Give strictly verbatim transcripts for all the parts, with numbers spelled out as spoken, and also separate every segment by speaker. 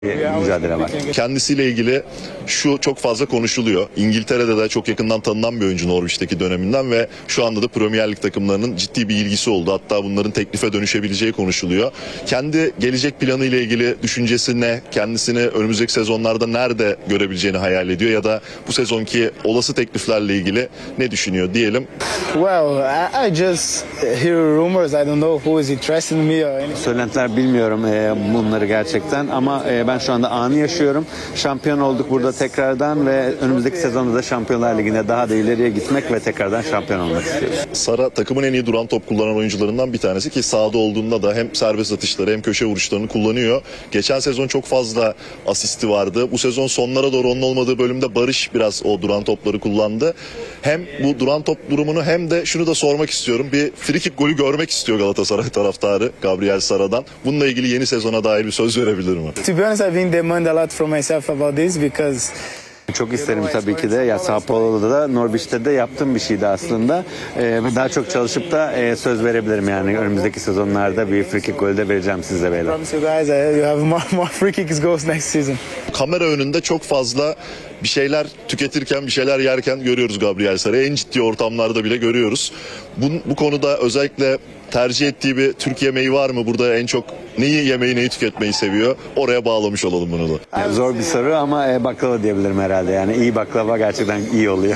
Speaker 1: mücadele var.
Speaker 2: Kendisiyle ilgili şu çok fazla konuşuluyor. İngiltere'de de çok yakından tanınan bir oyuncu Norwich'teki döneminden ve şu anda da Premier Lig takımlarının ciddi bir ilgisi oldu. Hatta bunların teklife dönüşebileceği konuşuluyor. Kendi gelecek planı ile ilgili düşüncesi ne? Kendisini önümüzdeki sezonlarda nerede görebileceğini hayal ediyor ya da bu sezonki olası tekliflerle ilgili ne düşünüyor diyelim.
Speaker 3: Well, I, I just hear rumors. I don't know who is interested in me or anything.
Speaker 1: Söylentiler bilmiyorum e, bunları gerçekten ama e, ben şu anda anı yaşıyorum. Şampiyon olduk burada tekrardan ve önümüzdeki sezonda da Şampiyonlar Ligi'nde daha da ileriye gitmek ve tekrardan şampiyon olmak istiyoruz.
Speaker 2: Sara takımın en iyi duran top kullanan oyuncularından bir tanesi ki sahada olduğunda da hem serbest atışları hem köşe vuruşlarını kullanıyor. Geçen sezon çok fazla asisti vardı. Bu sezon sonlara doğru onun olmadığı bölümde Barış biraz o duran topları kullandı. Hem bu duran top durumunu hem de şunu da sormak istiyorum. Bir frikik golü görmek istiyor Galatasaray taraftarı Gabriel Sara'dan. Bununla ilgili yeni sezona dair bir söz verebilir mi?
Speaker 3: To be honest, I've been demand a lot from myself about this because
Speaker 1: Çok isterim tabii ki de. Ya Sao Paulo'da da Norwich'te de yaptığım bir şeydi aslında. Ee, daha çok çalışıp da e, söz verebilirim yani önümüzdeki sezonlarda bir free kick golü de vereceğim size
Speaker 3: I
Speaker 1: beyler.
Speaker 3: promise you guys, I, you have more, more free kicks goals next season.
Speaker 2: Kamera önünde çok fazla bir şeyler tüketirken, bir şeyler yerken görüyoruz Gabriel Sara'yı. En ciddi ortamlarda bile görüyoruz. Bu, bu konuda özellikle tercih ettiği bir Türk yemeği var mı? Burada en çok neyi yemeyi, neyi tüketmeyi seviyor? Oraya bağlamış olalım bunu da.
Speaker 1: Yani zor bir soru ama e, baklava diyebilirim herhalde. Yani iyi baklava gerçekten iyi oluyor.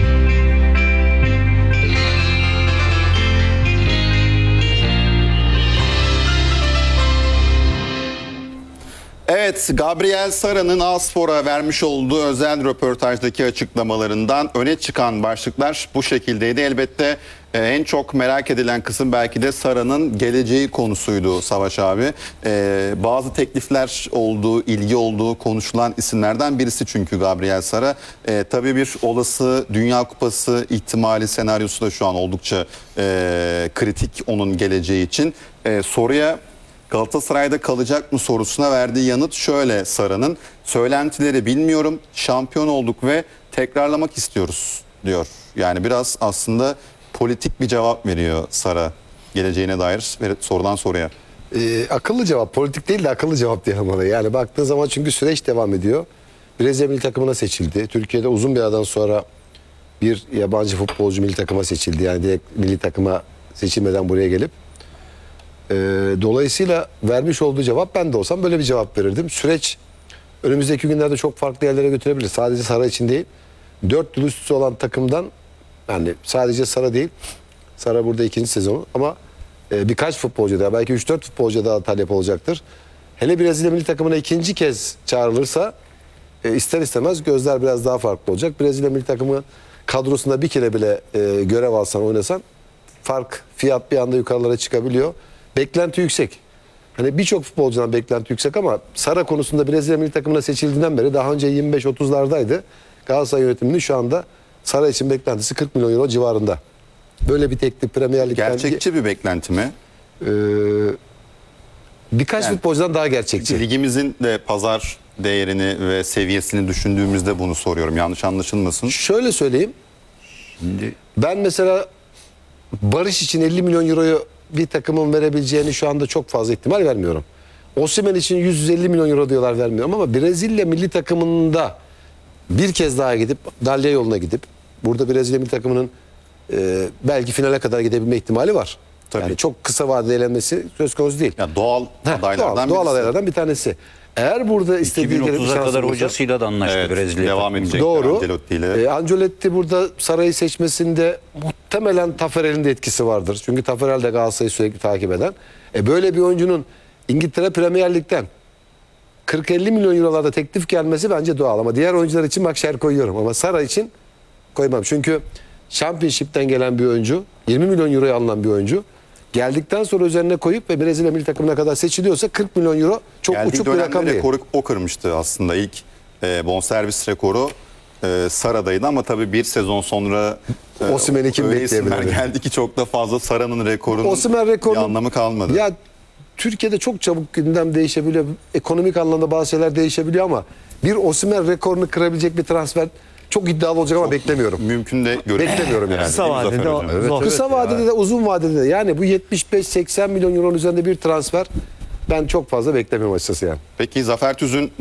Speaker 4: Evet, Gabriel Sara'nın A-Spor'a vermiş olduğu özel röportajdaki açıklamalarından öne çıkan başlıklar bu şekildeydi. Elbette e, en çok merak edilen kısım belki de Sara'nın geleceği konusuydu Savaş abi. E, bazı teklifler olduğu, ilgi olduğu konuşulan isimlerden birisi çünkü Gabriel Sara. E, tabii bir olası Dünya Kupası ihtimali senaryosu da şu an oldukça e, kritik onun geleceği için. E, soruya Galatasaray'da kalacak mı sorusuna verdiği yanıt şöyle Sara'nın. Söylentileri bilmiyorum, şampiyon olduk ve tekrarlamak istiyoruz diyor. Yani biraz aslında politik bir cevap veriyor Sara geleceğine dair sorulan soruya.
Speaker 5: Ee, akıllı cevap, politik değil de akıllı cevap diyelim ona. Yani baktığı zaman çünkü süreç devam ediyor. Brezilya milli takımına seçildi. Türkiye'de uzun bir aradan sonra bir yabancı futbolcu milli takıma seçildi. Yani direkt milli takıma seçilmeden buraya gelip Ee, dolayısıyla vermiş olduğu cevap, ben de olsam böyle bir cevap verirdim. Süreç önümüzdeki günlerde çok farklı yerlere götürebilir. Sadece Sara için değil. Dört yıl üst üste olan takımdan, yani sadece Sara değil. Sara burada ikinci sezonu ama e, birkaç futbolcu daha, belki üç dört futbolcu daha talep olacaktır. Hele Brezilya milli takımına ikinci kez çağrılırsa e, ister istemez gözler biraz daha farklı olacak. Brezilya milli takımı kadrosunda bir kere bile e, görev alsan, oynasan fark, fiyat bir anda yukarılara çıkabiliyor. Beklenti yüksek. Hani birçok futbolcudan beklenti yüksek ama Sara konusunda Brezilya milli takımına seçildiğinden beri daha önce yirmi beş otuzlardaydı. Galatasaray yönetiminin şu anda Sara için beklentisi kırk milyon euro civarında. Böyle bir teklif Premier Lig'den...
Speaker 4: Gerçekçi bir beklenti mi?
Speaker 5: Ee, birkaç
Speaker 4: Yani,
Speaker 5: futbolcudan daha gerçekçi.
Speaker 4: Ligimizin de pazar değerini ve seviyesini düşündüğümüzde bunu soruyorum. Yanlış anlaşılmasın.
Speaker 5: Şöyle söyleyeyim. Şimdi... Ben mesela Barış için elli milyon euroyu bir takımın verebileceğini şu anda çok fazla ihtimal vermiyorum. Osimhen için yüz elli milyon euro diyorlar, vermiyorum ama Brezilya milli takımında bir kez daha gidip Dalya yoluna gidip burada Brezilya milli takımının e, belki finale kadar gidebilme ihtimali var.
Speaker 4: Tabii.
Speaker 5: Yani çok kısa vadede elenmesi söz konusu değil.
Speaker 4: Ya doğal
Speaker 5: Heh,
Speaker 4: adaylardan
Speaker 5: doğal,
Speaker 4: birisi.
Speaker 5: doğal adaylardan bir tanesi. Eğer burada istediği gibi bir
Speaker 6: iki bin otuza
Speaker 5: şans
Speaker 6: kadar
Speaker 5: olursa-
Speaker 6: hocasıyla da anlaştı
Speaker 4: Evet,
Speaker 6: Brezilya.
Speaker 4: devam edecek.
Speaker 5: Doğru.
Speaker 4: Ancelotti ile.
Speaker 5: E, Ancelotti burada Saray'ı seçmesinde muhtemelen Taferel'in de etkisi vardır. Çünkü Taferel de Galatasaray'ı sürekli takip eden. E, böyle bir oyuncunun İngiltere Premier Lig'den kırk elli milyon eurolarda teklif gelmesi bence doğal. Ama diğer oyuncular için bak şer koyuyorum. Ama Saray için koymam. Çünkü Championship'ten gelen bir oyuncu, yirmi milyon euroya alınan bir oyuncu. Geldikten sonra üzerine koyup ve Brezilya milli takımına kadar seçiliyorsa kırk milyon euro çok
Speaker 4: Geldiği
Speaker 5: uçuk bir
Speaker 4: dönemde
Speaker 5: rakam değil.
Speaker 4: rekoru o kırmıştı aslında. İlk e, bonservis rekoru e, Sara'daydı ama tabii bir sezon sonra e,
Speaker 5: Osimhen'i kim
Speaker 4: öyle isimler
Speaker 5: bekleyebilirdi?
Speaker 4: geldi ki çok da fazla Sara'nın rekorunun
Speaker 5: Osimhen rekorunun-
Speaker 4: bir anlamı kalmadı.
Speaker 5: Ya Türkiye'de çok çabuk gündem değişebiliyor. Ekonomik anlamda bazı şeyler değişebiliyor ama bir Osimhen rekorunu kırabilecek bir transfer çok iddialı olacak ama beklemiyorum.
Speaker 4: Mümkün de görünmüyor.
Speaker 5: Beklemiyorum yani.
Speaker 4: Kısa vadede
Speaker 5: Kısa vadede de uzun vadede de yani bu yetmiş beş seksen milyon euronun üzerinde bir transfer Ben çok fazla beklemiyorum açıkçası yani.
Speaker 4: Peki Zafer Tüzün